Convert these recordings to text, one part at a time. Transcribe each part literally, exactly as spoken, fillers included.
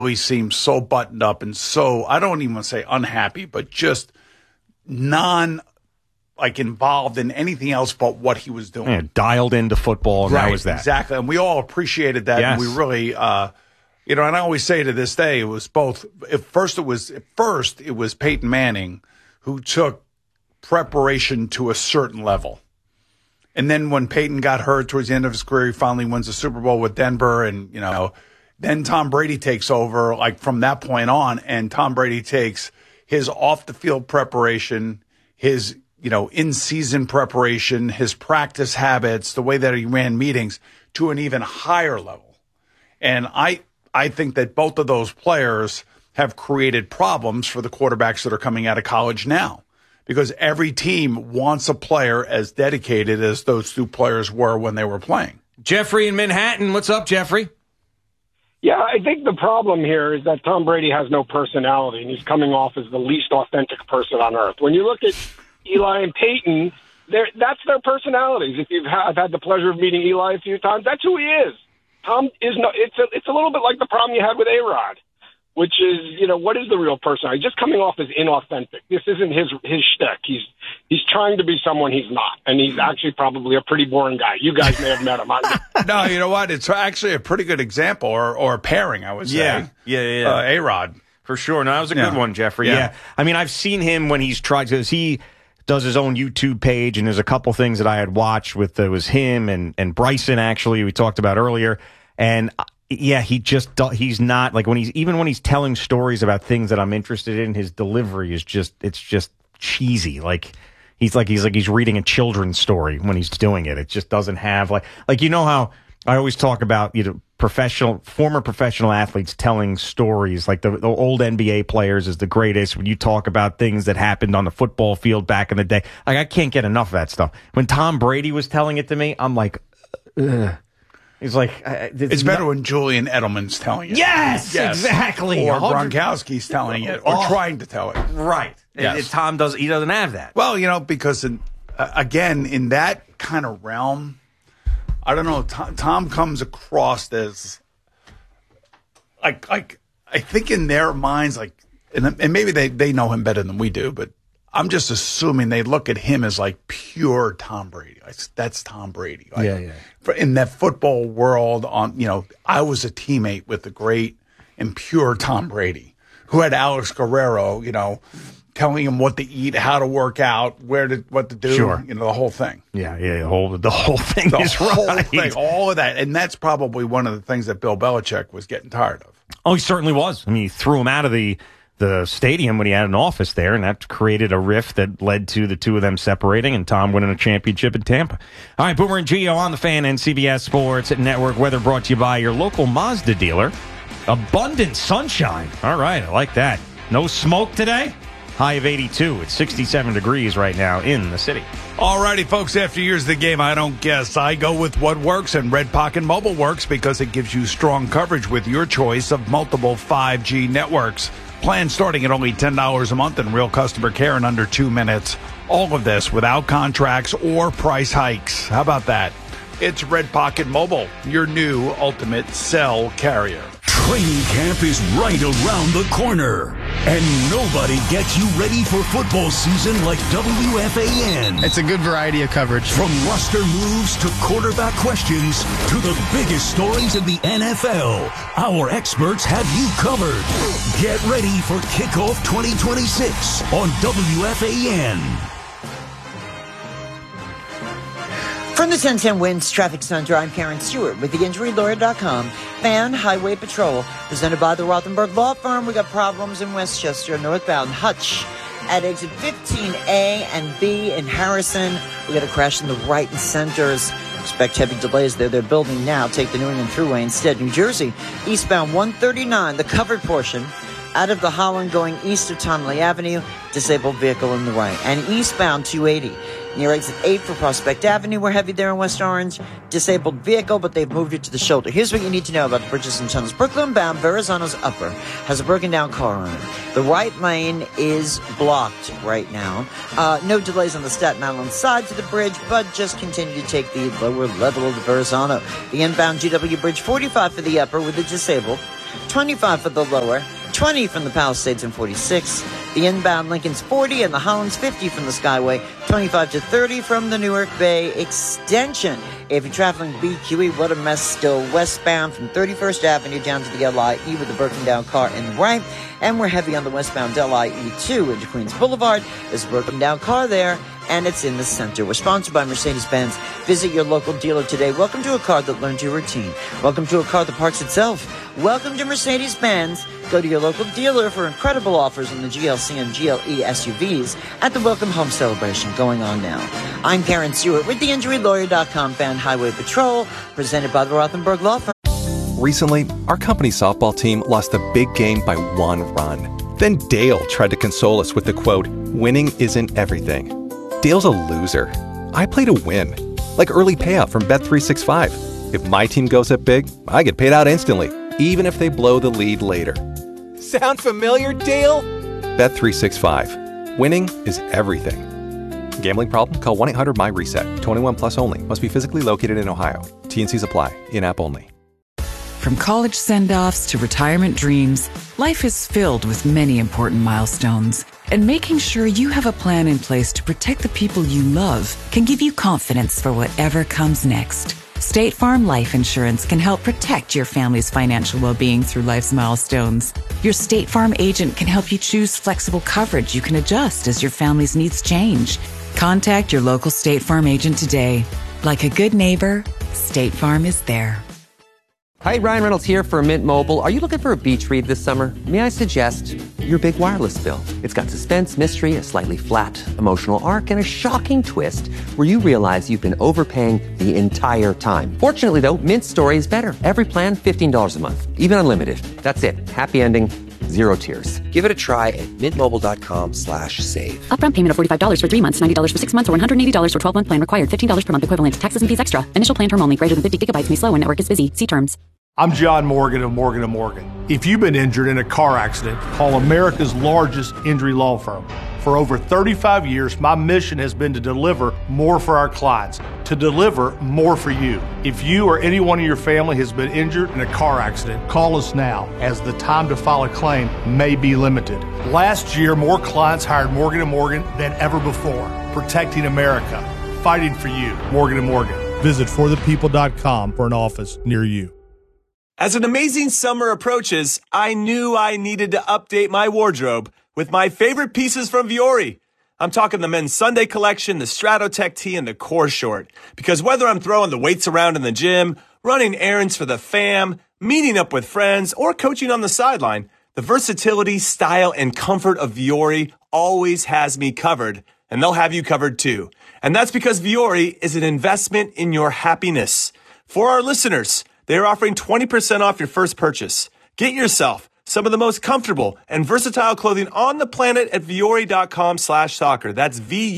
he seems so buttoned up and so, I don't even want to say unhappy, but just non like involved in anything else but what he was doing. Yeah, dialed into football, and right, that was that. Exactly. And we all appreciated that. Yes. And we really, uh, you know, and I always say to this day, it was both, at first it was, at first it was Peyton Manning who took preparation to a certain level. And then when Peyton got hurt towards the end of his career, he finally wins the Super Bowl with Denver. And, you know, then Tom Brady takes over like from that point on. And Tom Brady takes his off the field preparation, his, you know, in-season preparation, his practice habits, the way that he ran meetings to an even higher level. And I I think that both of those players have created problems for the quarterbacks that are coming out of college now, because every team wants a player as dedicated as those two players were when they were playing. Jeffrey in Manhattan. What's up, Jeffrey? Yeah, I think the problem here is that Tom Brady has no personality, and he's coming off as the least authentic person on earth. When you look at Eli and Peyton, that's their personalities. If you've had, I've had the pleasure of meeting Eli a few times, that's who he is. Tom is no. It's a, it's a little bit like the problem you had with A-Rod, which is, you know, what is the real personality? Just coming off as inauthentic. This isn't his his shtick. He's he's trying to be someone he's not, and he's actually probably a pretty boring guy. You guys may have met him. No, you know what? It's actually a pretty good example, or or a pairing, I would say. Yeah, yeah, yeah. yeah. Uh, A-Rod. For sure. No, that was a yeah. good one, Jeffrey. Yeah. yeah. I mean, I've seen him when he's tried, because he does his own YouTube page, and there's a couple things that I had watched with, it was him and, and Bryson, actually, we talked about earlier. And yeah, he just, he's not, like when he's, even when he's telling stories about things that I'm interested in, his delivery is just, it's just cheesy. Like, he's like, he's like, he's reading a children's story when he's doing it. It just doesn't have, like, like, you know how I always talk about, you know, professional, former professional athletes telling stories, like the, the old N B A players is the greatest. When you talk about things that happened on the football field back in the day, like I can't get enough of that stuff. When Tom Brady was telling it to me, I'm like, ugh. He's like, uh, it's better not- when Julian Edelman's telling it. Yes, yes. exactly. Or Gronkowski's telling it, or oh, trying to tell it. Right. Yes. And, and Tom does. He doesn't have that. Well, you know, because in, uh, again, in that kind of realm, I don't know. Tom, Tom comes across as like, like I think in their minds, like, and, and maybe they, they know him better than we do, but I'm just assuming they look at him as like pure Tom Brady. Like, that's Tom Brady. Like, yeah, yeah. For, in that football world, on you know, I was a teammate with the great and pure Tom Brady, who had Alex Guerrero, you know, telling him what to eat, how to work out, where to what to do, sure. you know, the whole thing. Yeah, yeah, the whole the whole thing the is whole right. Thing, all of that, and that's probably one of the things that Bill Belichick was getting tired of. Oh, he certainly was. I mean, he threw him out of the. the stadium when he had an office there, and that created a rift that led to the two of them separating and Tom winning a championship in Tampa. All right, Boomer and Gio on the Fan and C B S Sports Network. Weather brought to you by your local Mazda dealer. Abundant sunshine. All right, I like that. No smoke today? High of eighty-two. It's sixty-seven degrees right now in the city. All righty, folks, after years of the game, I don't guess. I go with what works, and Red Pocket Mobile works because it gives you strong coverage with your choice of multiple five G networks. Plans starting at only ten dollars a month and real customer care in under two minutes. All of this without contracts or price hikes. How about that? It's Red Pocket Mobile, your new ultimate cell carrier. Training camp is right around the corner, and nobody gets you ready for football season like W F A N. It's a good variety of coverage. From roster moves to quarterback questions to the biggest stories in the N F L, our experts have you covered. Get ready for Kickoff twenty twenty-six on W F A N. From the ten ten Winds Traffic Center, I'm Karen Stewart with the injury lawyer dot com. Fan Highway Patrol, presented by the Rothenberg Law Firm. We got problems in Westchester, northbound Hutch at exit fifteen A and B in Harrison. We got a crash in the right and centers. Expect heavy delays there. They're building now. Take the New England Thruway instead. New Jersey, eastbound one thirty-nine, the covered portion. Out of the Holland going east of Tonley Avenue, disabled vehicle in the right. And eastbound two eighty. Near exit eight for Prospect Avenue, we're heavy there in West Orange. Disabled vehicle, but they've moved it to the shoulder. Here's what you need to know about the bridges and tunnels. Brooklyn bound Verrazano's Upper has a broken down car on it. The right lane is blocked right now. Uh, no delays on the Staten Island side to the bridge, but just continue to take the lower level of the Verrazano. The inbound G W Bridge forty-five for the Upper with the disabled. twenty-five for the lower, twenty from the Palisades and forty-six. The inbound Lincoln's forty and the Hollands fifty from the Skyway, twenty-five to thirty from the Newark Bay Extension. If you're traveling B Q E, what a mess still westbound from thirty-first Avenue down to the L I E with the broken down car in the right. And we're heavy on the westbound L I E two into Queens Boulevard. There's a broken down car there, and it's in the center. We're sponsored by Mercedes-Benz. Visit your local dealer today. Welcome to a car that learned your routine. Welcome to a car that parks itself. Welcome to Mercedes-Benz. Go to your local dealer for incredible offers on the G L C and G L E S U Vs at the Welcome Home Celebration going on now. I'm Karen Stewart with the Injury Lawyer dot com Fan Highway Patrol, presented by the Rothenberg Law Firm. Recently, our company softball team lost a big game by one run. Then Dale tried to console us with the quote, "Winning isn't everything." Dale's a loser. I play to win. Like early payout from Bet three sixty-five. If my team goes up big, I get paid out instantly, even if they blow the lead later. Sound familiar, Dale? Bet three sixty-five. Winning is everything. Gambling problem? Call one eight hundred M Y RESET. twenty-one plus only. Must be physically located in Ohio. T and Cs apply. In-app only. From college send-offs to retirement dreams, life is filled with many important milestones. And making sure you have a plan in place to protect the people you love can give you confidence for whatever comes next. State Farm Life Insurance can help protect your family's financial well-being through life's milestones. Your State Farm agent can help you choose flexible coverage you can adjust as your family's needs change. Contact your local State Farm agent today. Like a good neighbor, State Farm is there. Hi, Ryan Reynolds here for Mint Mobile. Are you looking for a beach read this summer? May I suggest your big wireless bill? It's got suspense, mystery, a slightly flat, emotional arc, and a shocking twist where you realize you've been overpaying the entire time. Fortunately, though, Mint's story is better. Every plan, fifteen dollars a month, even unlimited. That's it. Happy ending, zero tears. Give it a try at mintmobile.com slash save. Upfront payment of forty-five dollars for three months, ninety dollars for six months, or one hundred eighty dollars for twelve-month plan required. fifteen dollars per month equivalent. Taxes and fees extra. Initial plan term only. Greater than fifty gigabytes may slow when network is busy. See terms. I'm John Morgan of Morgan and Morgan. If you've been injured in a car accident, call America's largest injury law firm. For over thirty-five years, my mission has been to deliver more for our clients, to deliver more for you. If you or anyone in your family has been injured in a car accident, call us now, as the time to file a claim may be limited. Last year, more clients hired Morgan and Morgan than ever before, protecting America, fighting for you. Morgan and Morgan. Visit for the people dot com for an office near you. As an amazing summer approaches, I knew I needed to update my wardrobe with my favorite pieces from Vuori. I'm talking the men's Sunday collection, the Stratotech tee, and the core short. Because whether I'm throwing the weights around in the gym, running errands for the fam, meeting up with friends, or coaching on the sideline, the versatility, style, and comfort of Vuori always has me covered, and they'll have you covered too. And that's because Vuori is an investment in your happiness. For our listeners, they are offering twenty percent off your first purchase. Get yourself some of the most comfortable and versatile clothing on the planet at Vuori.com slash soccer. That's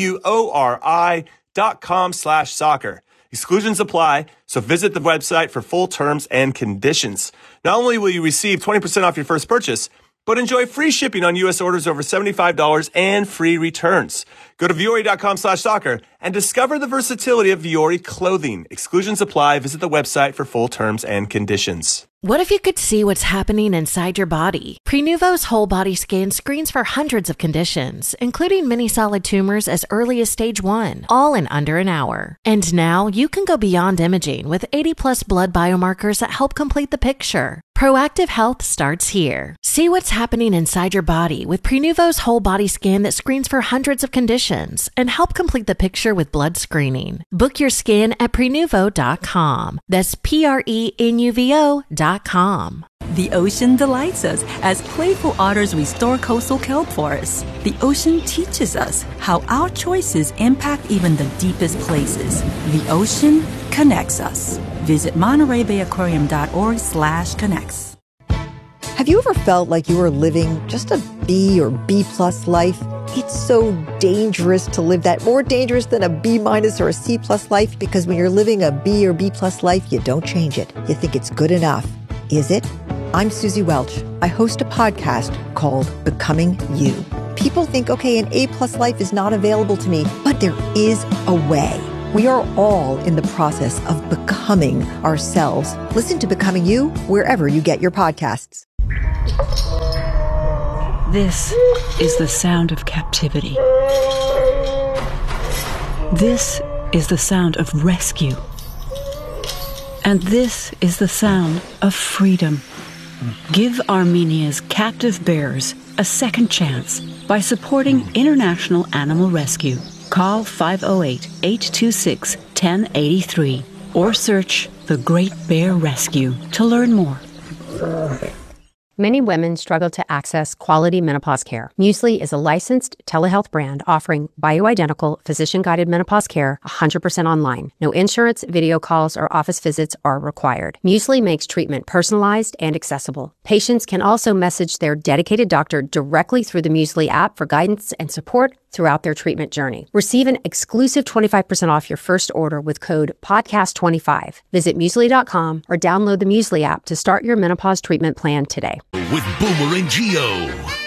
V-U-O-R-I dot com slash soccer. Exclusions apply, so visit the website for full terms and conditions. Not only will you receive twenty percent off your first purchase, but enjoy free shipping on U S orders over seventy-five dollars and free returns. Go to Vuori.com slash soccer and discover the versatility of Vuori clothing. Exclusions apply. Visit the website for full terms and conditions. What if you could see what's happening inside your body? Prenuvo's whole body scan screens for hundreds of conditions, including many solid tumors as early as stage one, all in under an hour. And now you can go beyond imaging with eighty plus blood biomarkers that help complete the picture. Proactive health starts here. See what's happening inside your body with Prenuvo's whole body scan that screens for hundreds of conditions and help complete the picture with blood screening. Book your scan at Prenuvo dot com. That's P R E N U V O dot com. The ocean delights us as playful otters restore coastal kelp forests. The ocean teaches us how our choices impact even the deepest places. The ocean connects us. Visit Monterey Bay Aquarium dot org slash connects. Have you ever felt like you were living just a B or B plus life? It's so dangerous to live that, more dangerous than a B minus or a C plus life, because when you're living a B or B plus life, you don't change it. You think it's good enough. Is it? I'm Susie Welch. I host a podcast called Becoming You. People think, okay, an A plus life is not available to me, but there is a way. We are all in the process of becoming becoming ourselves. Listen to Becoming You wherever you get your podcasts. This is the sound of captivity. This is the sound of rescue. And this is the sound of freedom. Give Armenia's captive bears a second chance by supporting International Animal Rescue. Call five oh eight, eight two six, one oh eight three or search The Great Bear Rescue to learn more. Many women struggle to access quality menopause care. Muesli is a licensed telehealth brand offering bioidentical, physician-guided menopause care one hundred percent online. No insurance, video calls, or office visits are required. Muesli makes treatment personalized and accessible. Patients can also message their dedicated doctor directly through the Muesli app for guidance and support throughout their treatment journey. Receive an exclusive twenty-five percent off your first order with code podcast twenty-five. Visit muesli dot com or download the Muesli app to start your menopause treatment plan today. With Boomer and Gio.